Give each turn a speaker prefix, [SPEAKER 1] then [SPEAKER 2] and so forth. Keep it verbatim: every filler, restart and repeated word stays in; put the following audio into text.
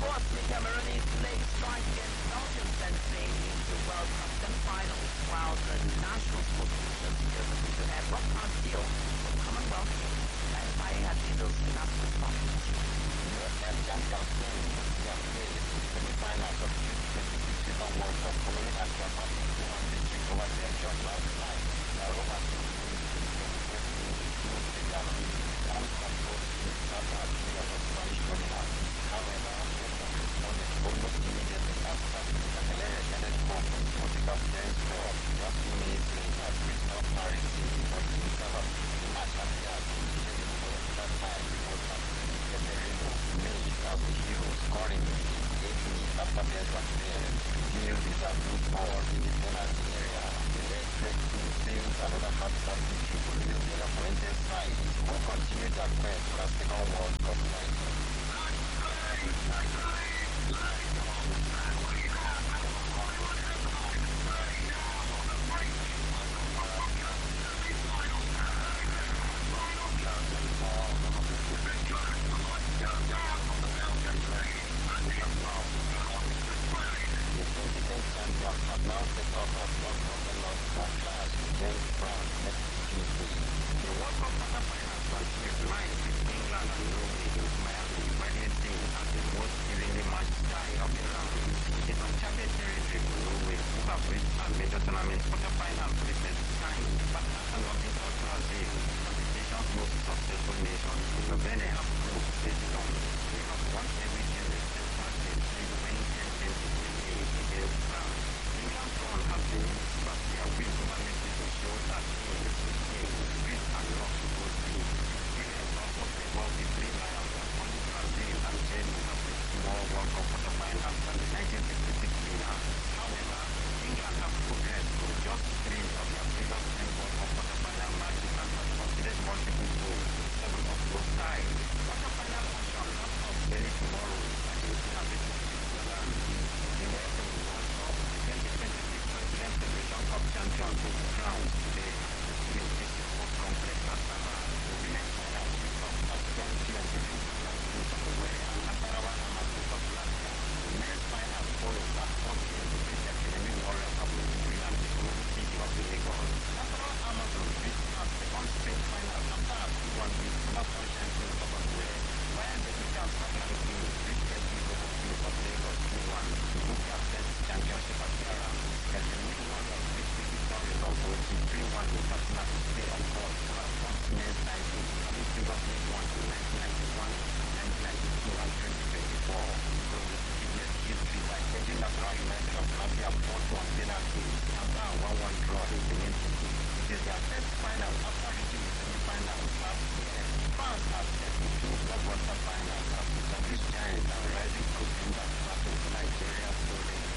[SPEAKER 1] Fourthly, Cameroonese late strike against Belgium sent Spain into World Cup semi-finals, while the national sports officials here looking to have broadcast deal with Commonwealth Games, clarifying at Lidl's national sponsors. U S A champions Spain yesterday in the semi-finals of the twenty twenty-six FIFA World Cup following a dramatic two one victory over Belgium last night. Roma took the lead in the first the gallery and controlled the start at the of the Spanish dominance. However, responded almost immediately after the accelerated hope of Portugal players scored just two minutes later to restore parity for the interval. The match had been scheduled for the third time before Captain Caterino made as the hero, scoring eight minutes after Belgium players yielded a good ball in the penalty area. The late break team sailed another half-time victory to lead the opponent's side, who continued their quest for a second World